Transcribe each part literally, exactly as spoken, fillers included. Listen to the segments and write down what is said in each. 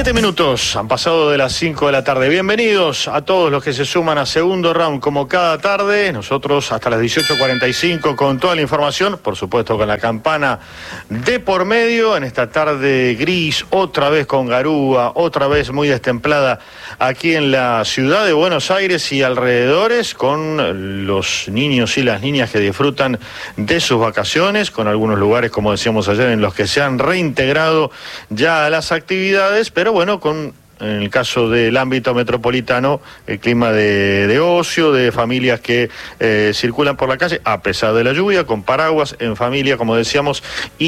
Siete minutos han pasado de las cinco de la tarde. Bienvenidos a todos los que se suman a Segundo Round como cada tarde. Nosotros hasta las dieciocho cuarenta y cinco con toda la información, por supuesto con la campana de por medio, en esta tarde gris, otra vez con garúa, otra vez muy destemplada aquí en la ciudad de Buenos Aires y alrededores, con los niños y las niñas que disfrutan de sus vacaciones, con algunos lugares, como decíamos ayer, en los que se han reintegrado ya a las actividades, pero bueno, con, en el caso del ámbito metropolitano, el clima de, de ocio, de familias que eh, circulan por la calle, a pesar de la lluvia, con paraguas, en familia, como decíamos,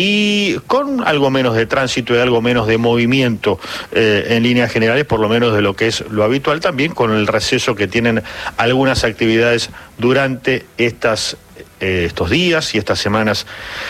y con algo menos de tránsito y algo menos de movimiento eh, en líneas generales, por lo menos de lo que es lo habitual, también con el receso que tienen algunas actividades durante estas Eh, estos días y estas semanas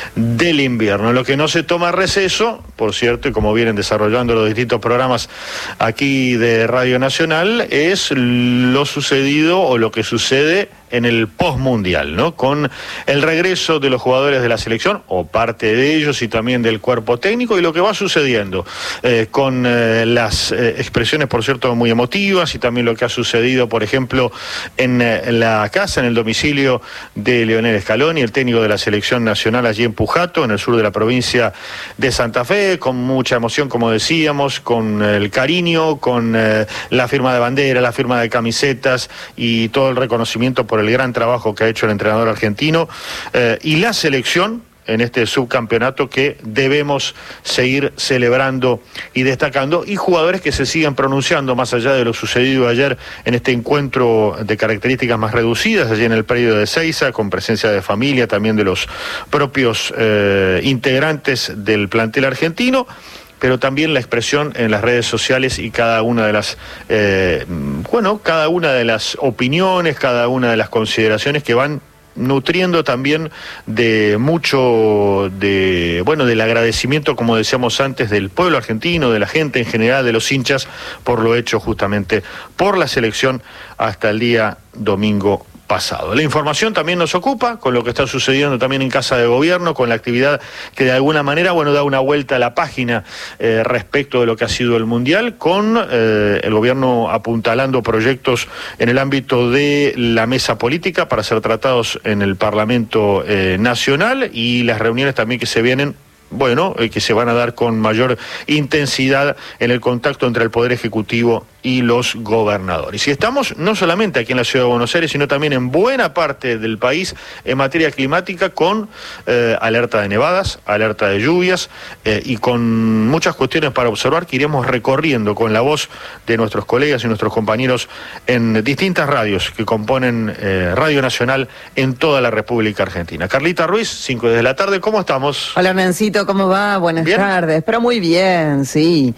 del invierno. Lo que no se toma receso, por cierto, y como vienen desarrollando los distintos programas aquí de Radio Nacional, es lo sucedido o lo que sucede en el postmundial, ¿no? Con el regreso de los jugadores de la selección, o parte de ellos, y también del cuerpo técnico, y lo que va sucediendo, eh, con eh, las eh, expresiones, por cierto, muy emotivas, y también lo que ha sucedido, por ejemplo, en, eh, en la casa, en el domicilio de Lionel Scaloni, el técnico de la selección nacional allí en Pujato, en el sur de la provincia de Santa Fe, con mucha emoción, como decíamos, con el cariño, con eh, la firma de bandera, la firma de camisetas y todo el reconocimiento por el gran trabajo que ha hecho el entrenador argentino eh, y la selección en este subcampeonato que debemos seguir celebrando y destacando, y jugadores que se siguen pronunciando más allá de lo sucedido ayer en este encuentro de características más reducidas allí en el predio de Ezeiza, con presencia de familia, también de los propios eh, integrantes del plantel argentino, pero también la expresión en las redes sociales y cada una de las, eh, bueno, cada una de las opiniones, cada una de las consideraciones que van nutriendo también de mucho, de bueno, del agradecimiento, como decíamos antes, del pueblo argentino, de la gente en general, de los hinchas, por lo hecho justamente por la selección hasta el día domingo pasado. La información también nos ocupa con lo que está sucediendo también en Casa de Gobierno, con la actividad que de alguna manera, bueno, da una vuelta a la página eh, respecto de lo que ha sido el Mundial, con eh, el gobierno apuntalando proyectos en el ámbito de la mesa política para ser tratados en el Parlamento eh, Nacional, y las reuniones también que se vienen, bueno, eh, que se van a dar con mayor intensidad en el contacto entre el Poder Ejecutivo y los gobernadores. Y estamos no solamente aquí en la Ciudad de Buenos Aires, sino también en buena parte del país en materia climática, con eh, alerta de nevadas, alerta de lluvias eh, y con muchas cuestiones para observar que iremos recorriendo con la voz de nuestros colegas y nuestros compañeros en distintas radios que componen eh, Radio Nacional en toda la República Argentina. Carlita Ruiz, cinco de la tarde, ¿cómo estamos? Hola, Nancito, ¿cómo va? Buenas ¿Bien? tardes, pero muy bien, sí.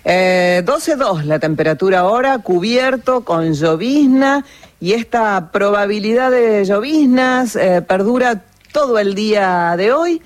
Eh, doce dos la temperatura ahora, cubierto con llovizna, y esta probabilidad de lloviznas eh, perdura todo el día de hoy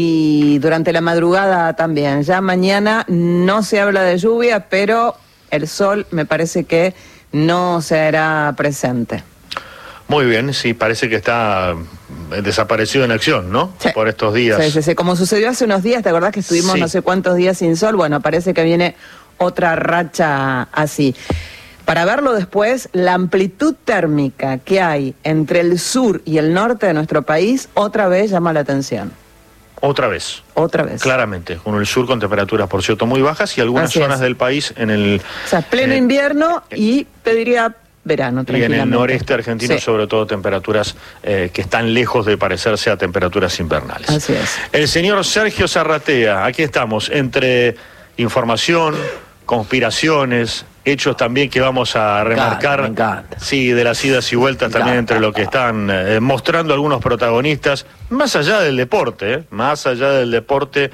y durante la madrugada también. Ya mañana no se habla de lluvia, pero el sol me parece que no se hará presente. Muy bien, sí, parece que está desaparecido en acción, ¿no? Sí. Por estos días. Sí, sí, sí, como sucedió hace unos días, ¿te acordás que estuvimos Sí. no sé cuántos días sin sol? Bueno, parece que viene otra racha así. Para verlo después, la amplitud térmica que hay entre el sur y el norte de nuestro país otra vez llama la atención. Otra vez. Otra vez. Claramente, con el sur con temperaturas, por cierto, muy bajas, y algunas Así zonas es. del país en el... O sea, pleno eh, invierno y te diría verano, Y en tranquilamente. el noreste argentino, Sí. sobre todo, temperaturas eh, que están lejos de parecerse a temperaturas invernales. Así es. El señor Sergio Zarratea, aquí estamos, entre información, conspiraciones, hechos también que vamos a remarcar. Me encanta, me encanta. Sí, de las idas y vueltas Me también encanta. entre lo que están eh, mostrando algunos protagonistas, más allá del deporte, eh, más allá del deporte,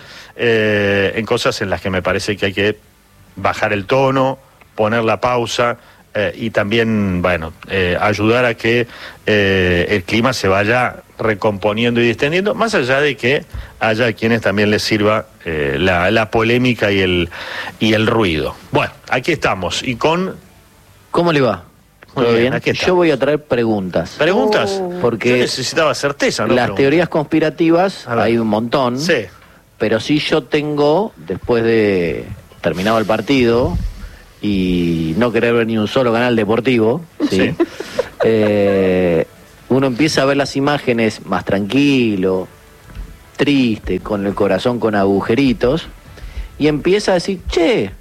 eh, en cosas en las que me parece que hay que bajar el tono, poner la pausa, Eh, y también, bueno, eh, ayudar a que eh, el clima se vaya recomponiendo y distendiendo, más allá de que haya quienes también les sirva eh, la, la polémica y el, y el ruido. Bueno, aquí estamos, y con... ¿Cómo le va? Muy ¿Todo bien, bien? aquí está. Yo voy a traer preguntas. ¿Preguntas? Oh. Porque Yo necesitaba certeza, ¿no? las Preguntas. teorías conspirativas A ver. hay un montón. Sí. Pero sí yo tengo, después de terminado el partido, y no querer ver ni un solo canal deportivo, ¿sí? Sí. Eh, uno empieza a ver las imágenes más tranquilo, triste, con el corazón con agujeritos, y empieza a decir, che,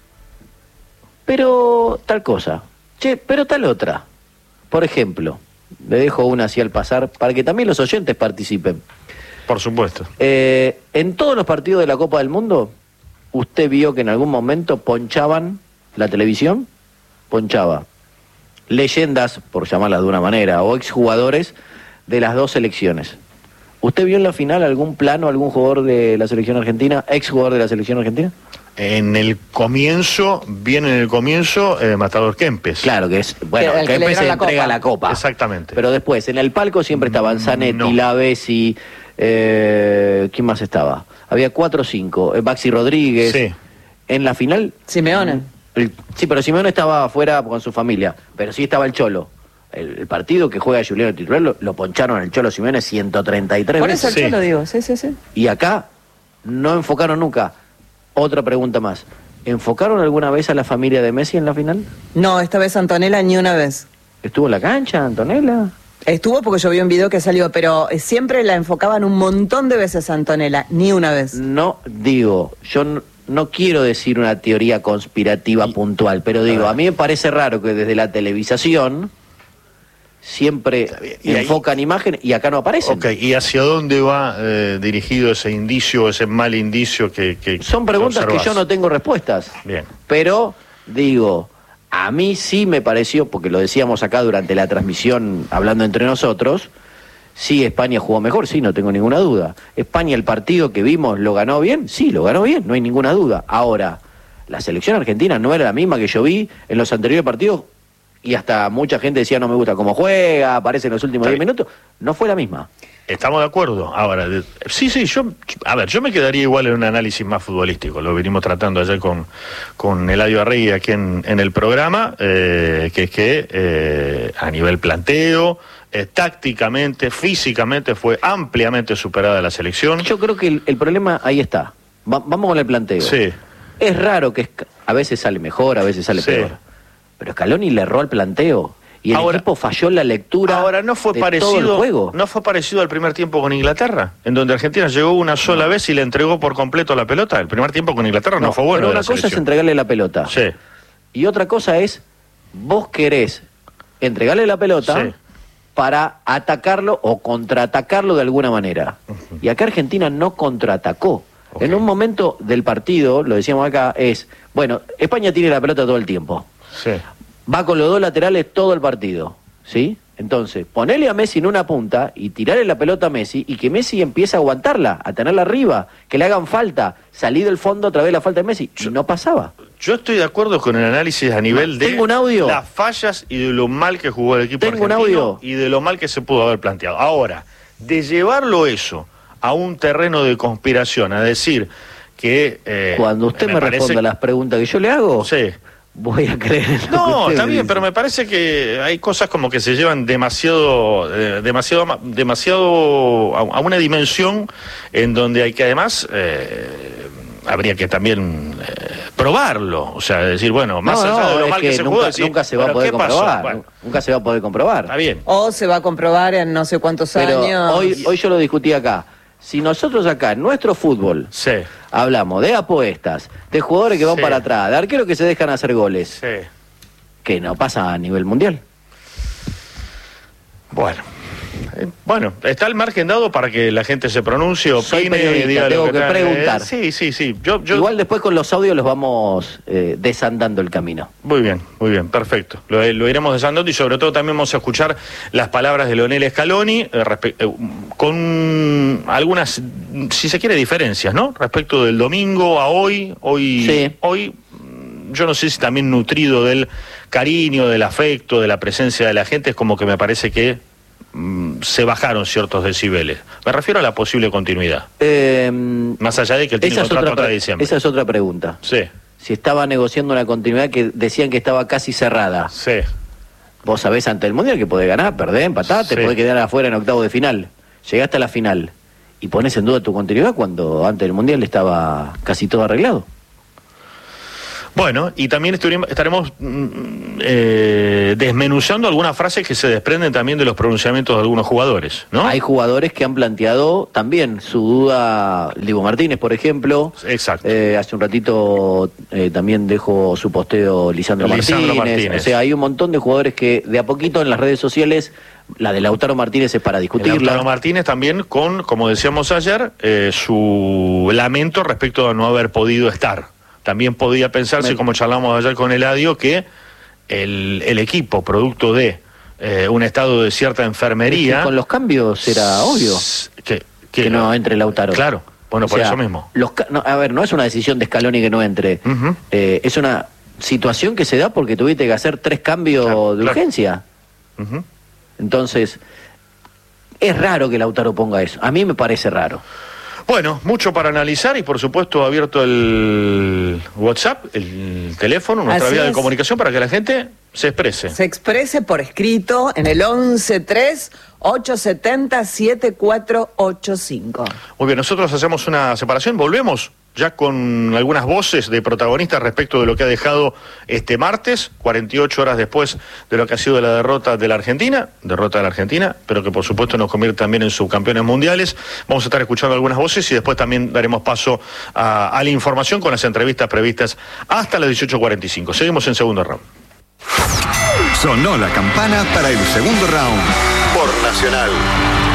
pero tal cosa, che, pero tal otra. Por ejemplo, le dejo una así al pasar, para que también los oyentes participen. Por supuesto. Eh, en todos los partidos de la Copa del Mundo, ¿usted vio que en algún momento ponchaban la televisión? Ponchaba leyendas, por llamarlas de una manera, o exjugadores de las dos selecciones. ¿Usted vio en la final algún plano, algún jugador de la selección argentina, exjugador de la selección argentina? En el comienzo, bien en el comienzo, eh, Matador Kempes. Claro, que es, bueno, Que el que le Kempes se dieron la entrega copa. la copa. Exactamente. Pero después, en el palco siempre estaban Zanetti, No. Lavesi, eh, ¿quién más estaba? Había cuatro o cinco, eh, Baxi Rodríguez. Sí. En la final... Simeone. el- sí, pero Simeone estaba afuera con su familia, pero sí estaba el Cholo. El, el partido que juega Juliano titular lo, lo poncharon al Cholo Simeone ciento treinta y tres Por eso veces. yo Sí. lo digo, sí, sí, sí. Y acá no enfocaron nunca. Otra pregunta más. ¿Enfocaron alguna vez a la familia de Messi en la final? No, esta vez Antonella ni una vez. ¿Estuvo en la cancha, Antonella? Estuvo porque yo vi un video que salió, pero eh, siempre la enfocaban un montón de veces a Antonella, ni una vez. No digo, yo no, no quiero decir una teoría conspirativa puntual, pero digo, a mí me parece raro que desde la televisación siempre bien. Y ahí- enfocan imágenes y acá no aparecen. Ok, ¿y hacia dónde va eh, dirigido ese indicio, ese mal indicio que, que Son preguntas que observas? yo no tengo respuestas. Bien. Pero, digo, a mí sí me pareció, porque lo decíamos acá durante la transmisión, hablando entre nosotros, sí, España jugó mejor, sí, no tengo ninguna duda. España, el partido que vimos, ¿lo ganó bien? Sí, lo ganó bien, no hay ninguna duda. Ahora, la selección argentina no era la misma que yo vi en los anteriores partidos, y hasta mucha gente decía no me gusta cómo juega, aparece en los últimos Está diez bien. minutos, no fue la misma. Estamos de acuerdo. Ahora, de- sí, sí, yo, a ver, yo me quedaría igual en un análisis más futbolístico. Lo venimos tratando ayer con, con Eladio Arregui aquí en, en el programa, eh, que es que eh, a nivel planteo, eh, tácticamente, físicamente, fue ampliamente superada la selección. Yo creo que el, el problema ahí está. Va- vamos con el planteo. Sí. Es raro que Sc- a veces sale mejor, a veces sale Sí. peor. Pero Scaloni le erró al planteo. Y el Ahora- equipo falló en la lectura Ahora, ¿no fue de todo el parecido juego. no fue parecido al primer tiempo con Inglaterra? En donde Argentina llegó una sola vez y le entregó por completo la pelota. El primer tiempo con Inglaterra no, fue bueno. Pero de una la cosa es selección. entregarle la pelota. Sí, Y otra cosa es, vos querés entregarle la pelota Sí. para atacarlo o contraatacarlo de alguna manera. Y acá Argentina no contraatacó. Ok. En un momento del partido, lo decíamos acá, es, bueno, España tiene la pelota todo el tiempo. sí. Va con los dos laterales todo el partido, ¿sí? Entonces, ponele a Messi en una punta y tirarle la pelota a Messi y que Messi empiece a aguantarla, a tenerla arriba, que le hagan falta, salir del fondo a través de la falta de Messi. Y no pasaba. Yo estoy de acuerdo con el análisis a nivel de Tengo un audio. las fallas y de lo mal que jugó el equipo Tengo un argentino audio. y de lo mal que se pudo haber planteado. Ahora, de llevarlo eso a un terreno de conspiración, a decir que... eh, Cuando usted me, parece- responda las preguntas que yo le hago, Sí. voy a creer en lo que No, usted está me bien, dice. pero me parece que hay cosas como que se llevan demasiado, eh, demasiado, ma- demasiado a, a una dimensión en donde hay que además eh, habría que también eh, probarlo, o sea, decir, bueno, más No, allá no, de lo es mal que, que se nunca, jugó, decir, nunca se va a bueno, poder ¿qué pasó? comprobar. Bueno, Nunca se va a poder comprobar. está bien. O se va a comprobar en no sé cuántos Pero años. hoy, hoy yo lo discutí acá. Si nosotros acá, en nuestro fútbol, Sí, hablamos de apuestas, de jugadores que van Sí. para atrás, de arqueros que se dejan hacer goles, sí. que no pasa a nivel mundial. Bueno. Eh, Bueno, está el margen dado para que la gente se pronuncie, Soy opine, periodista, diga lo tengo que tenga preguntar. Eh, sí, sí, sí. Yo, yo, Igual después con los audios los vamos eh, desandando el camino. Muy bien, muy bien, perfecto. Lo, lo iremos desandando y sobre todo también vamos a escuchar las palabras de Leonel Scaloni eh, respe- eh, con algunas, si se quiere, diferencias, ¿no? Respecto del domingo a hoy, hoy, Sí. hoy, mm, yo no sé si también nutrido del cariño, del afecto, de la presencia de la gente, es como que me parece que mm, se bajaron ciertos decibeles. Me refiero a la posible continuidad. Eh, Más allá de que él tiene esa, es contrato otra, hasta pre- diciembre. esa es otra pregunta. Sí, Si estaba negociando una continuidad que decían que estaba casi cerrada. sí. Vos sabés ante el Mundial que podés ganar, perder, empatar, te Sí. podés quedar afuera en octavo de final. Llegaste a la final y pones en duda tu continuidad cuando antes del Mundial estaba casi todo arreglado. Bueno, y también estaremos eh, desmenuzando algunas frases que se desprenden también de los pronunciamientos de algunos jugadores, ¿no? Hay jugadores que han planteado también su duda, Dibu Martínez, por ejemplo. Exacto. Eh, hace un ratito eh, también dejó su posteo Lisandro, Lisandro Martínez. Martínez. O sea, hay un montón de jugadores que de a poquito en las redes sociales, la de Lautaro Martínez es para discutirla. Lautaro Martínez también con, como decíamos ayer, eh, su lamento respecto a no haber podido estar. También podía pensarse, Me... como charlamos ayer con Eladio, que el, el equipo, producto de eh, un estado de cierta enfermería... Es que con los cambios era obvio que, que, que no, no entre Lautaro. Claro, bueno, o por sea, eso mismo. Los, no, a ver, no es una decisión de Scaloni que no entre. Uh-huh. eh, es una situación que se da porque tuviste que hacer tres cambios claro, de urgencia. Claro. Uh-huh. Entonces, es raro que Lautaro ponga eso. A mí me parece raro. Bueno, mucho para analizar y por supuesto abierto el WhatsApp, el teléfono, nuestra Así vía es. de comunicación para que la gente se exprese. Se exprese por escrito en el once tres ocho siete cero siete cuatro ocho cinco. Muy bien, nosotros hacemos una separación, volvemos ya con algunas voces de protagonistas respecto de lo que ha dejado este martes, cuarenta y ocho horas después de lo que ha sido la derrota de la Argentina, derrota de la Argentina, pero que por supuesto nos convierte también en subcampeones mundiales. Vamos a estar escuchando algunas voces y después también daremos paso a, a la información con las entrevistas previstas hasta las dieciocho cuarenta y cinco. Seguimos en segundo round. Sonó la campana para el segundo round por Nacional.